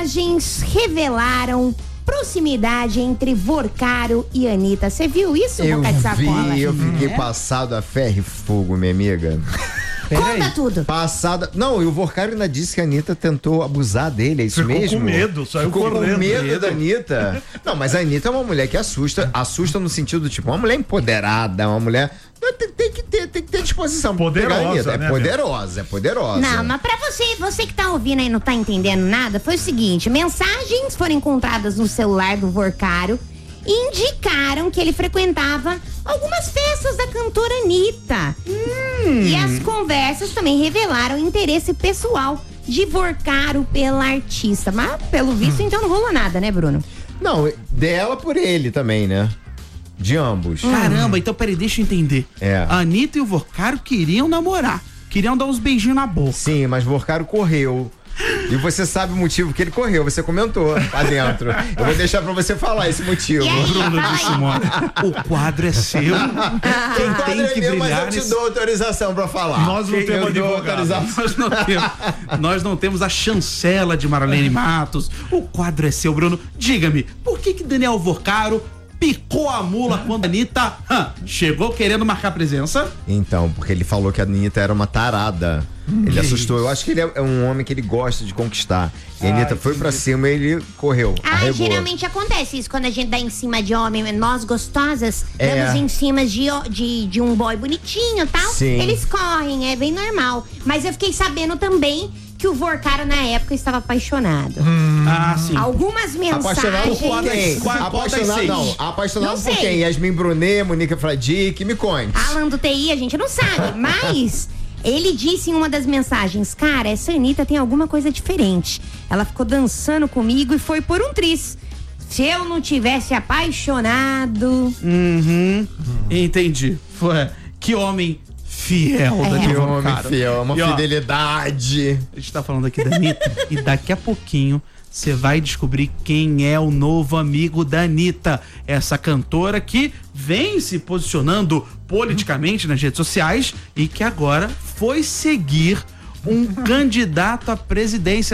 mensagens revelaram proximidade entre Vorcaro e Anitta. Você viu isso, Boca de Sacola? Eu fiquei passado a ferro e fogo, minha amiga. Conta tudo. Não, e o Vorcaro ainda disse que a Anitta tentou abusar dele, é isso mesmo? Ficou com medo, saiu correndo. Com medo da Anitta. Não, mas a Anitta é uma mulher que assusta no sentido do tipo, uma mulher empoderada, uma mulher... Tem que ter disposição. Poderosa, né, é poderosa. Não, mas pra você que tá ouvindo aí e não tá entendendo nada, foi o seguinte, mensagens foram encontradas no celular do Vorcaro e indicaram que ele frequentava algumas festas da cantora Anitta. E as conversas também revelaram interesse pessoal de Vorcaro pela artista. Mas, pelo visto, então não rolou nada, né, Bruno? Não, dela por ele também, né? De ambos. Caramba, então peraí, deixa eu entender. É. A Anitta e o Vorcaro queriam namorar. Queriam dar uns beijinhos na boca. Sim, mas o Vorcaro correu. E você sabe o motivo que ele correu, você comentou lá dentro. Eu vou deixar pra você falar esse motivo. E aí, Bruno de Simone, o quadro é seu. Quem tem que mas brilhar eu te dou autorização pra falar. Nós não temos advogado. Nós não temos a chancela de Marlene Matos. O quadro é seu, Bruno. Diga-me, por que Daniel Vorcaro picou a mula quando a Anitta chegou querendo marcar presença? Então, porque ele falou que a Anitta era uma tarada. Ele assustou. Eu acho que ele é um homem que ele gosta de conquistar. E a Anitta foi pra cima e ele correu. Arregou. Geralmente acontece isso quando a gente dá em cima de homem, nós gostosas, damos em cima de um boy bonitinho e tal. Sim. Eles correm, é bem normal. Mas eu fiquei sabendo também que o Vorcaro na época estava apaixonado. Sim. Algumas mensagens. Apaixonado por quem? Apaixonado por quem? Yasmin Brunet, Monique Fradique, me conte. Alan do TI, a gente não sabe, mas ele disse em uma das mensagens, cara, essa Anitta tem alguma coisa diferente. Ela ficou dançando comigo e foi por um triz. Se eu não tivesse apaixonado... Entendi. Que homem fiel, Daniel Que homem Vorcaro. fiel, uma fidelidade. A gente tá falando aqui da Anitta e daqui a pouquinho você vai descobrir quem é o novo amigo da Anitta. Essa cantora que vem se posicionando politicamente nas redes sociais e que agora foi seguir um candidato à presidência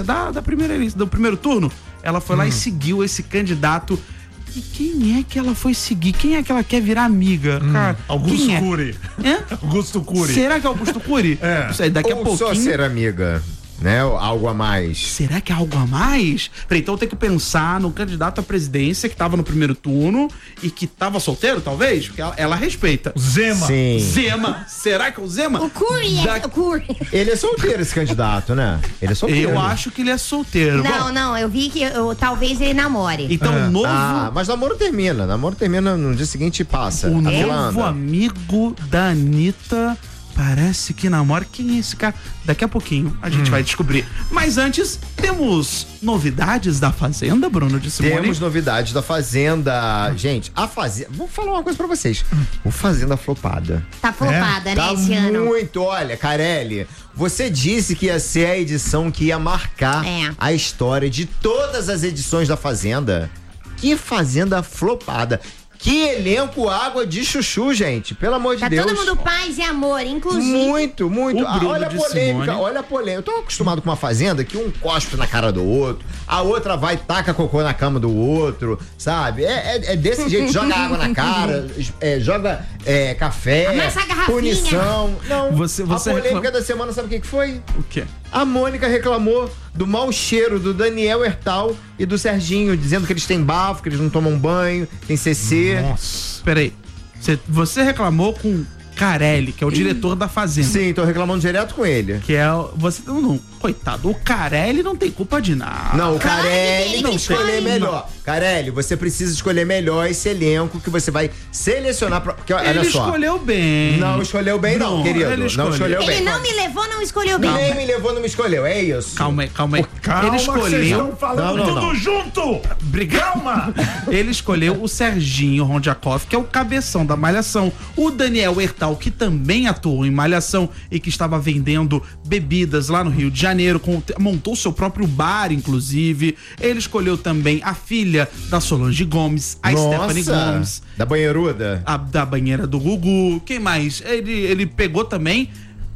do primeiro turno. Ela foi lá e seguiu esse candidato. E quem é que ela foi seguir? Quem é que ela quer virar amiga? Cara, Augusto Cury. Augusto Cury. Será que é Augusto Cury? Não sei, daqui a pouquinho. Só ser amiga, né? Algo a mais. Será que é algo a mais? Peraí, então tem que pensar no candidato à presidência que tava no primeiro turno e que tava solteiro, talvez? Porque ela respeita. Zema. Sim. Zema. Será que é o Zema? O Cury é o Cury. Ele é solteiro, esse candidato, né? Ele é solteiro. Eu acho que ele é solteiro. Não, eu vi que talvez ele namore. Então, novo... mas namoro termina. Namoro termina no dia seguinte e passa. O novo amigo da Anitta parece que namora. Quem é esse cara? Daqui a pouquinho a gente vai descobrir. Mas antes, temos novidades da Fazenda, Bruno de Simone? Temos novidades da Fazenda. Gente, a Fazenda... Vou falar uma coisa pra vocês. O Fazenda flopada. Tá flopada, né, Tá esse ano? muito. Olha, Carelli, você disse que ia ser a edição que ia marcar a história de todas as edições da Fazenda. Que Fazenda flopada. Que elenco água de chuchu, gente. Pelo amor de Deus. Tá todo mundo paz e amor, inclusive. Muito. Olha a polêmica, olha a polêmica. Eu tô acostumado com uma fazenda que um cospe na cara do outro, a outra vai e taca cocô na cama do outro, sabe? É desse jeito, joga água na cara, joga café, amassa a garrafinha. punição. Não, você a polêmica da semana, sabe o que foi? O quê? A Mônica reclamou do mau cheiro do Daniel Hertal e do Serginho, dizendo que eles têm bafo, que eles não tomam banho, tem CC. Nossa. Peraí, você reclamou com Carelli, que é o diretor da Fazenda. Sim, tô reclamando direto com ele. Que é você não, coitado, o Carelli não tem culpa de nada. Não, o Claro que Carelli ele tem que escolher escolhe. melhor. Carelli, você precisa escolher melhor esse elenco que você vai selecionar pra... Porque, olha Ele só. escolheu bem. Não escolheu bem, não, querido. ele Não escolheu Ele bem. não me levou, não escolheu bem. Nem me levou, não me escolheu. É isso. Calma aí. Calma, Ele vocês escolheu. estão falando Não, tudo não. junto. Calma. Ele escolheu o Serginho Rondiakov, que é o cabeção da Malhação. O Daniel Hertal, que também atuou em Malhação e que estava vendendo bebidas lá no Rio de Janeiro, montou seu próprio bar, inclusive. Ele escolheu também a filha da Solange Gomes, a Stephanie Gomes. Da banheiruda. Da banheira do Gugu. Quem mais? Ele pegou também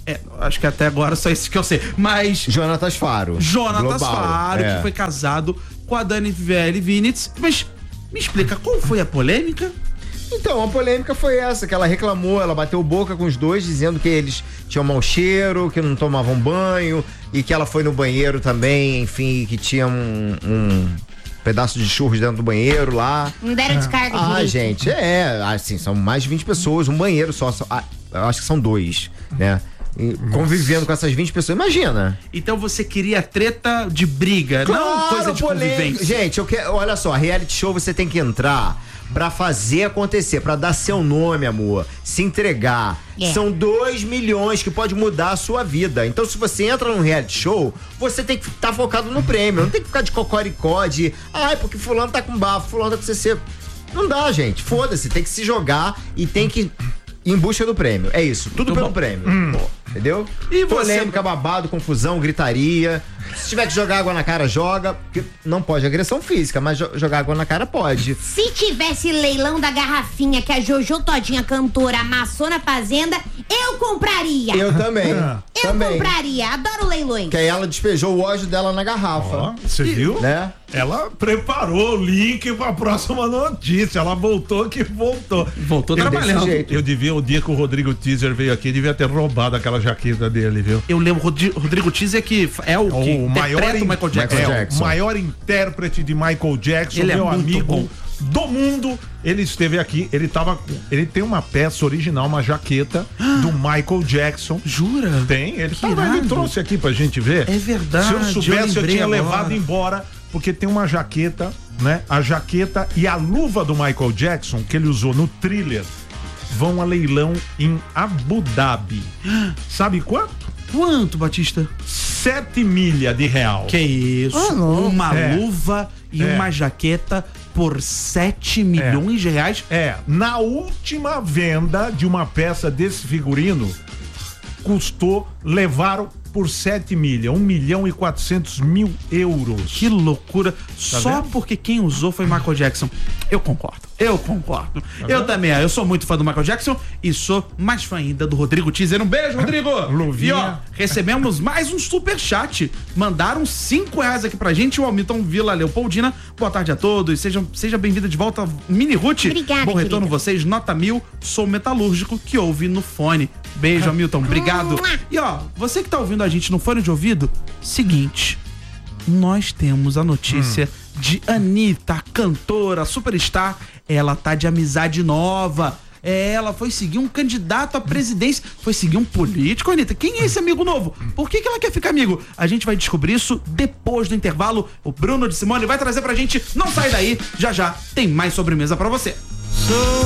Acho que até agora só isso que eu sei. Mas. Jonatas Faro. Que foi casado com a Dani Vinitz. Mas me explica, qual foi a polêmica? Então, a polêmica foi essa, que ela reclamou, ela bateu boca com os dois, dizendo que eles tinham mau cheiro, que não tomavam banho, e que ela foi no banheiro também, enfim, que tinha um pedaço de churros dentro do banheiro lá. Não deram descarga direito. Gente, assim, são mais de 20 pessoas, um banheiro só, eu acho que são 2, né? Convivendo com essas 20 pessoas, imagina. Então você queria treta de briga, não coisa de convivência. Gente, olha só, reality show você tem que entrar pra fazer acontecer, pra dar seu nome, amor, se entregar. São 2 milhões que pode mudar a sua vida. Então, se você entra num reality show, você tem que estar focado no prêmio. Não tem que ficar de cocoricó, porque fulano tá com bafo, fulano tá com CC. Não dá, gente. Foda-se, tem que se jogar e tem que ir em busca do prêmio. É isso, tudo pelo prêmio. Entendeu? E polêmica, babado, confusão, gritaria. Se tiver que jogar água na cara, joga. Porque não pode agressão física, mas jogar água na cara pode. Se tivesse leilão da garrafinha que a Jojo Todinha, cantora, amassou na fazenda, eu compraria. Eu também. Compraria. Adoro leilões. Que aí ela despejou o ódio dela na garrafa. Você viu? Né? Ela preparou o link pra próxima notícia. Ela voltou que voltou. Voltou trabalhando. Eu devia, o dia que o Rodrigo Teaser veio aqui, devia ter roubado aquela jaqueta dele, viu? Eu lembro, Rodrigo Teaser que é o que interpreta o Michael Jackson. O maior intérprete de Michael Jackson, ele meu amigo bom. do mundo. Ele esteve aqui, ele tem uma peça original, uma jaqueta do Michael Jackson. Jura? Tem, ele trouxe aqui pra gente ver. É verdade. Se eu soubesse, eu tinha agora levado embora, porque tem uma jaqueta, né? A jaqueta e a luva do Michael Jackson, que ele usou no Thriller, vão a leilão em Abu Dhabi. Sabe quanto? Quanto, Batista? 7 milhas de real. Que isso? Uma luva e uma jaqueta por 7 milhões de reais? Na última venda de uma peça desse figurino, levaram por 7 milhas, 1.400.000 euros. Que loucura. Só porque quem usou foi Michael Jackson. Eu concordo. Eu também. Eu sou muito fã do Michael Jackson e sou mais fã ainda do Rodrigo Teaser. Um beijo, Rodrigo. Luvinha. E ó, recebemos mais um superchat. Mandaram R$5 aqui pra gente. O Hamilton Vila Leopoldina. Boa tarde a todos. Seja bem-vinda de volta, Mini Ruth. Obrigada, bom retorno querida. Vocês. Nota 1000. Sou metalúrgico que ouve no fone. Beijo, Hamilton. Obrigado. E ó, você que tá ouvindo a gente no fone de ouvido, seguinte, nós temos a notícia de Anitta, a cantora, superstar. Ela tá de amizade nova. Ela foi seguir um candidato à presidência, foi seguir um político. Anitta, quem é esse amigo novo? Por que ela quer ficar amigo? A gente vai descobrir isso depois do intervalo. O Bruno de Simone vai trazer pra gente. Não sai daí, já tem mais sobremesa pra você.